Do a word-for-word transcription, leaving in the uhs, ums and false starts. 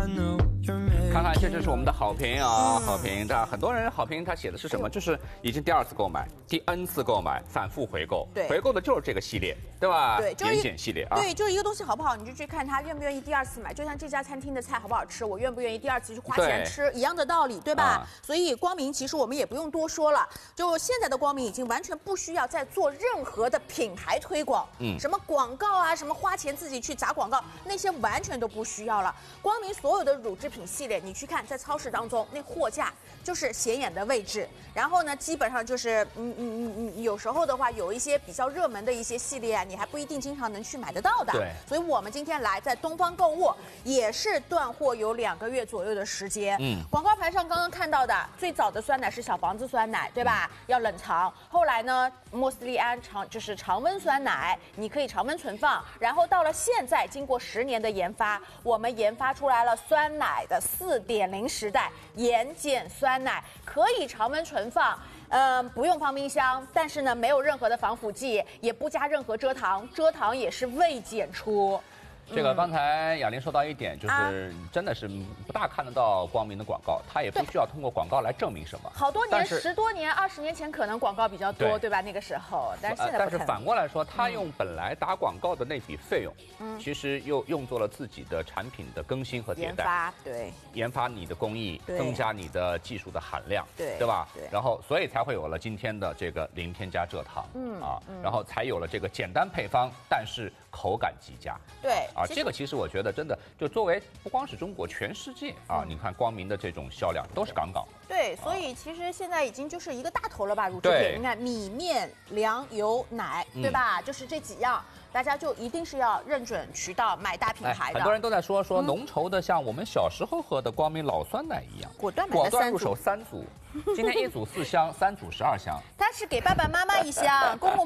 看看，这就是我们的好评啊，好评。这很多人好评，他写的是什么？就是已经第二次购买，第 N 次购买，反复回购。 对， 回购的就是这个系列，对吧？ 对，就是严选系列啊。 对，就是一个东西好不好，你就去看他愿不愿意第二次买。就像这家餐厅的菜好不好吃，我愿不愿意第二次去花钱吃，一样的道理，对吧？啊、所以光明其实我们也不用多说了，就现在的光明已经完全不需要再做任何的品牌推广，嗯，什么广告啊，什么花钱自己去砸广告，那些完全都不需要了。光明所有的乳制品系列，你去看在超市当中那货架就是显眼的位置，然后呢，基本上就是嗯嗯嗯嗯，有时候的话有一些比较热门的一些系列啊，你还不一定经常能去买得到的。 对， 所以我们今天来在东方购物也是断货有两个月左右的时间。嗯，广告牌上刚刚看到的最早的酸奶是小房子酸奶，对吧？嗯、要冷藏。后来呢，莫斯利安常就是常温酸奶，你可以常温存放。然后到了现在，经过十年的研发，我们研发出来了酸奶的四点零时代盐碱酸奶，可以常温存放。嗯，不用放冰箱，但是呢，没有任何的防腐剂，也不加任何蔗糖，蔗糖也是未检出。 这个刚才雅玲说到一点，就是真的是不大看得到光明的广告，它也不需要通过广告来证明什么。 好多年，十多年、二十年前可能广告比较多，对, 对吧？那个时候，但是现在不、呃、 但是反过来说，他用本来打广告的那笔费用，嗯，其实又用作了自己的产品的更新和迭代， 研发，对， 研发你的工艺，增加你的技术的含量， 对， 对吧？ 对， 然后所以才会有了今天的这个零添加蔗糖，嗯啊，嗯然后才有了这个简单配方，但是口感极佳， 对啊，这个其实我觉得。觉得真的，就作为不光是中国，全世界啊，你看光明的这种销量都是杠杠的。 对，所以其实现在已经就是一个大头了吧，乳制品。你看米面粮油奶，对吧？嗯、就是这几样，大家就一定是要认准渠道买大品牌的。 很多人都在说说浓稠的，像我们小时候喝的光明老酸奶一样， 果断买果断入手三组，今天一组四箱，三组十二箱。 它是给爸爸妈妈一箱，公公